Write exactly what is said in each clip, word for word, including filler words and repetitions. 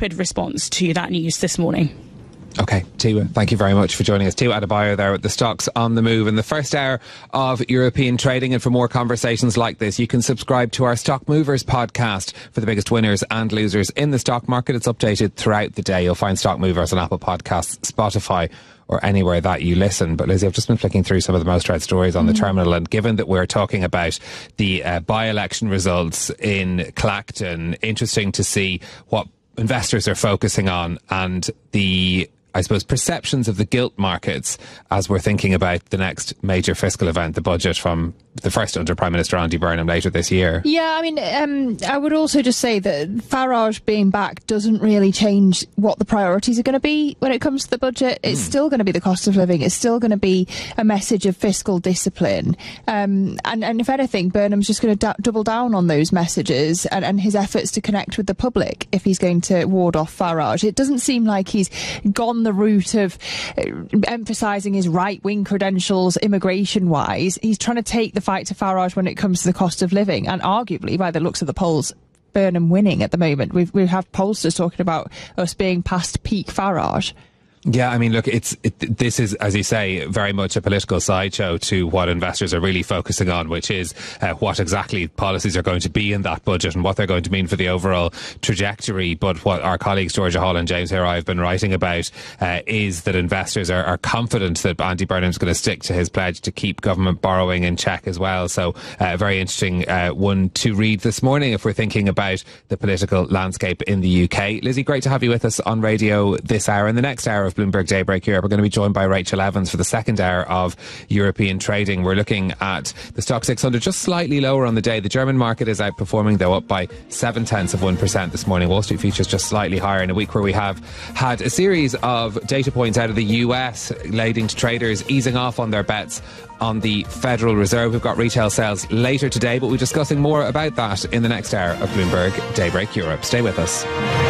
rapid response to that news this morning. OK, Tiwa, thank you very much for joining us. Tiwa Adebayo there with the stocks on the move in the first hour of European trading. And for more conversations like this, you can subscribe to our Stock Movers podcast for the biggest winners and losers in the stock market. It's updated throughout the day. You'll find Stock Movers on Apple Podcasts, Spotify, or anywhere that you listen. But Lizzie, I've just been flicking through some of the most read stories on mm. the terminal, and given that we're talking about the uh, by-election results in Clacton, interesting to see what investors are focusing on and the, I suppose, perceptions of the gilt markets as we're thinking about the next major fiscal event, the budget from the first under Prime Minister Andy Burnham later this year. Yeah, I mean, um, I would also just say that Farage being back doesn't really change what the priorities are going to be when it comes to the budget. It's mm. still going to be the cost of living. It's still going to be a message of fiscal discipline. Um, and, and if anything, Burnham's just going to d- double down on those messages and, and his efforts to connect with the public if he's going to ward off Farage. It doesn't seem like he's gone the route of uh, emphasising his right-wing credentials immigration-wise. He's trying to take the fight to Farage when it comes to the cost of living, and arguably, by the looks of the polls, Burnham winning at the moment. We've, we have pollsters talking about us being past peak Farage. Yeah, I mean, look, it's it, this is, as you say, very much a political sideshow to what investors are really focusing on, which is uh, what exactly policies are going to be in that budget and what they're going to mean for the overall trajectory. But what our colleagues Georgia Hall and James Hira have been writing about uh, is that investors are, are confident that Andy Burnham's going to stick to his pledge to keep government borrowing in check as well. So uh, a very interesting uh, one to read this morning if we're thinking about the political landscape in the U K. Lizzie, great to have you with us on radio this hour. In the next hour of Bloomberg Daybreak Europe, we're going to be joined by Rachel Evans for the second hour of European trading. We're looking at the Stock six hundred just slightly lower on the day. The German market is outperforming, though, up by seven tenths of one percent this morning. Wall Street futures just slightly higher in a week where we have had a series of data points out of the U S leading to traders easing off on their bets on the Federal Reserve. We've got retail sales later today, but we're discussing more about that in the next hour of Bloomberg Daybreak Europe. Stay with us.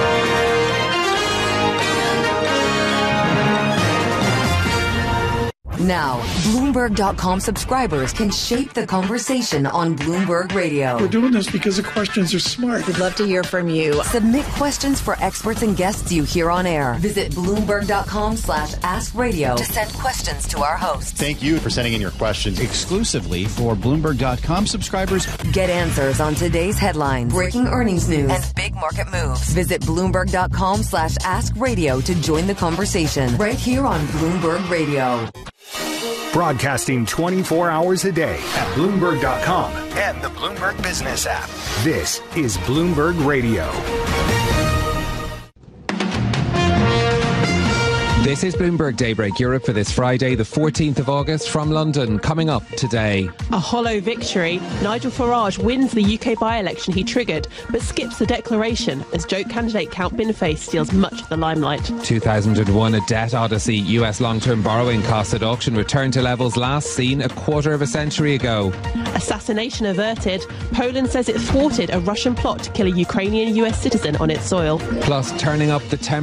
Now, Bloomberg dot com subscribers can shape the conversation on Bloomberg Radio. We're doing this because the questions are smart. We'd love to hear from you. Submit questions for experts and guests you hear on air. Visit Bloomberg dot com slash ask radio to send questions to our hosts. Thank you for sending in your questions exclusively for Bloomberg dot com subscribers. Get answers on today's headlines, breaking earnings news, and big market moves. Visit Bloomberg dot com slash ask radio to join the conversation right here on Bloomberg Radio. Broadcasting twenty-four hours a day at Bloomberg dot com and the Bloomberg Business app. This is Bloomberg Radio. This is Bloomberg Daybreak Europe for this Friday, the fourteenth of August, from London. Coming up today. A hollow victory. Nigel Farage wins the U K by-election he triggered, but skips the declaration as joke candidate Count Boniface steals much of the limelight. two thousand one, a debt odyssey. U S long-term borrowing costs at auction return to levels last seen a quarter of a century ago. Assassination averted. Poland says it thwarted a Russian plot to kill a Ukrainian U S citizen on its soil. Plus, turning up the temperature